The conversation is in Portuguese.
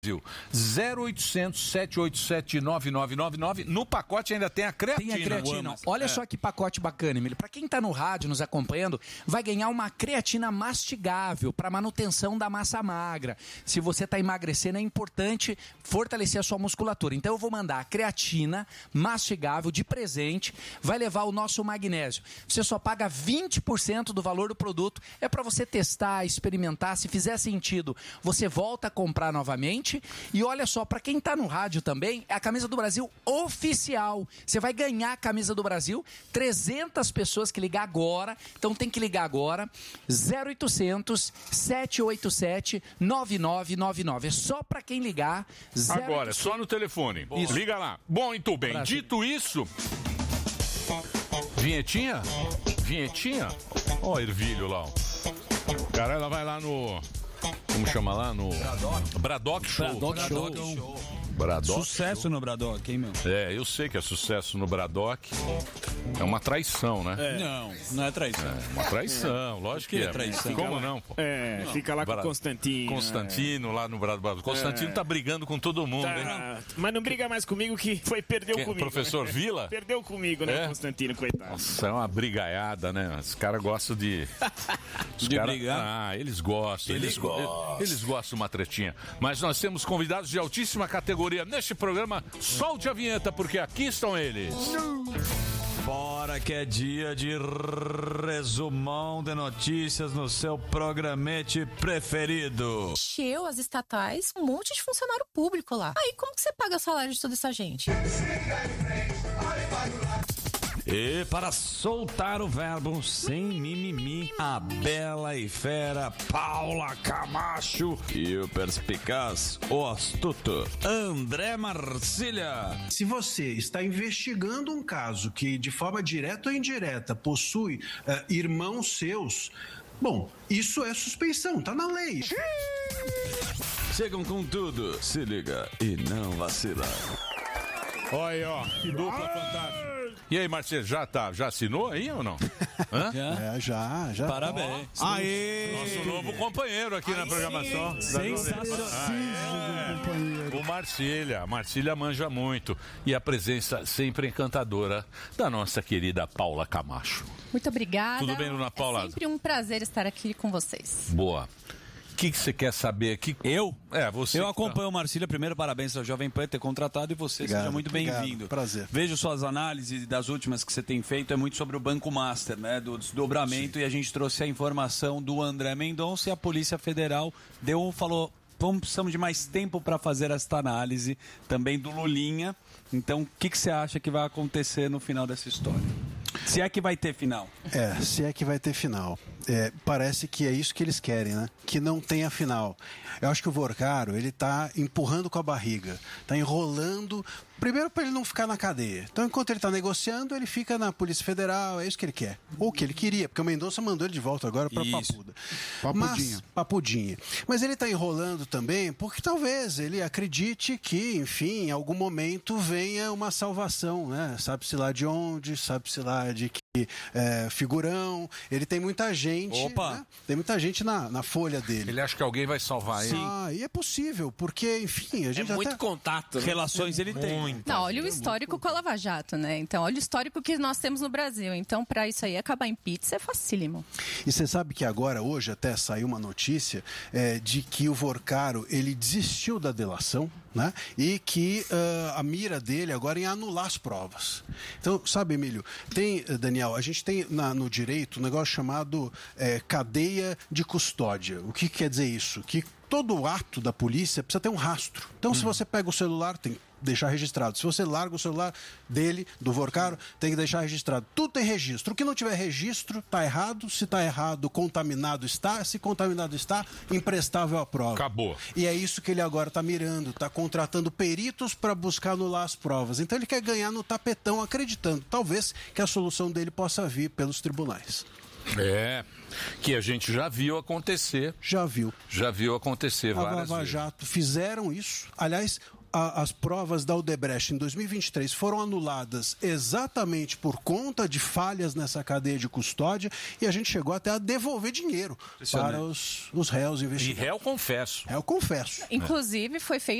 0800 787 9999. No pacote ainda tem a creatina. Tem a creatina. Olha só que pacote bacana, Emílio. Para quem está no rádio nos acompanhando, vai ganhar uma creatina mastigável para manutenção da massa magra. Se você está emagrecendo, é importante fortalecer a sua musculatura. Então eu vou mandar a creatina mastigável de presente, vai levar o nosso magnésio. Você só paga 20% do valor do produto. É para você testar, experimentar. Se fizer sentido, você volta a comprar novamente. E olha só, para quem tá no rádio também, é a Camisa do Brasil oficial. Você vai ganhar a Camisa do Brasil, 300 pessoas que ligar agora. Então tem que ligar agora, 0800 787 9999. É só para quem ligar. Agora, só no telefone. Isso. Liga lá. Bom, muito bem. Brasil. Dito isso... Vinhetinha? Vinhetinha? Ó, Ervilho lá, ó. Cara, ela vai lá no... Como chama lá? No... Braddock Show. Braddock sucesso Show. No Braddock, hein, meu? É, eu sei que é sucesso no Braddock. É uma traição, né? Não é traição. É uma traição, lógico que é. Traição? Como não, pô? Não. Fica lá com o Constantino. Constantino, lá no Braddock. Constantino tá brigando com todo mundo, hein? Mas não briga mais comigo que perdeu comigo. Professor né? Vila? Perdeu comigo, né, Constantino, coitado. Nossa, é uma brigaiada, né? Os caras gostam de... brigar? Eles gostam. Eles gostam de uma tretinha. Mas nós temos convidados de altíssima categoria neste programa. Solte a vinheta, porque aqui estão eles. Bora que é dia de resumão de notícias no seu programete preferido. Encheu as estatais, um monte de funcionário público lá. Aí como que você paga o salário de toda essa gente? E para soltar o verbo sem mimimi, a bela e fera Paula Camacho e o perspicaz, o astuto André Marcília. Se você está investigando um caso que de forma direta ou indireta possui irmãos seus, bom, isso é suspeição, tá na lei. Chegam com tudo, se liga e não vacila. Olha aí, ó, que dupla fantástica. E aí, Marcelo, já assinou aí ou não? Já. Parabéns. Aê! Nosso novo companheiro aqui na programação. Sensacional. O Marcília manja muito. E a presença sempre encantadora da nossa querida Paula Camacho. Muito obrigada. Tudo bem, Dona Paula? É sempre um prazer estar aqui com vocês. Boa. O que você quer saber aqui? Eu? Você. Eu acompanho o Marcília. Primeiro, parabéns ao Jovem Pan ter contratado e você seja muito bem-vindo. Prazer. Vejo suas análises das últimas que você tem feito, é muito sobre o Banco Master, né? Do desdobramento. Sim. E a gente trouxe a informação do André Mendonça e a Polícia Federal falou, precisamos de mais tempo para fazer esta análise, também do Lulinha. Então, o que você acha que vai acontecer no final dessa história? Se é que vai ter final. Se é que vai ter final. Parece que é isso que eles querem, né? Que não tenha final. Eu acho que o Vorcaro, ele tá empurrando com a barriga, tá enrolando, primeiro para ele não ficar na cadeia. Então, enquanto ele tá negociando, ele fica na Polícia Federal, é isso que ele quer. Ou o que ele queria, porque o Mendonça mandou ele de volta agora para Papuda. Papudinha. Mas ele tá enrolando também porque talvez ele acredite que, enfim, em algum momento venha uma salvação, né? Sabe-se lá de onde, sabe-se lá de que figurão. Ele tem muita gente, né? Tem muita gente na folha dele. Ele acha que alguém vai salvar ele. E é possível, porque, enfim, a gente muito contato, né? Relações ele tem. Não, olha o histórico com a Lava Jato, né? Então, olha o histórico que nós temos no Brasil. Então, para isso aí acabar em pizza é facílimo. E você sabe que agora, hoje, até saiu uma notícia de que o Vorcaro, ele desistiu da delação, né? E que a mira dele agora é em anular as provas. Então, sabe, Emílio, Daniel, a gente tem no direito um negócio chamado cadeia de custódia. O que quer dizer isso? Que todo ato da polícia precisa ter um rastro. Então, se você pega o celular, tem que deixar registrado. Se você larga o celular dele, do Vorcaro, tem que deixar registrado. Tudo tem registro. O que não tiver registro, está errado. Se está errado, contaminado está. Se contaminado está, imprestável à prova. Acabou. E é isso que ele agora está mirando. Está contratando peritos para buscar anular as provas. Então, ele quer ganhar no tapetão, acreditando, talvez, que a solução dele possa vir pelos tribunais. Que a gente já viu acontecer. Já viu acontecer várias vezes. A Lava Jato fizeram isso. Aliás, as provas da Odebrecht em 2023 foram anuladas exatamente por conta de falhas nessa cadeia de custódia e a gente chegou até a devolver dinheiro para os réus investigados. E réu confesso. Réu confesso. Inclusive, foi feito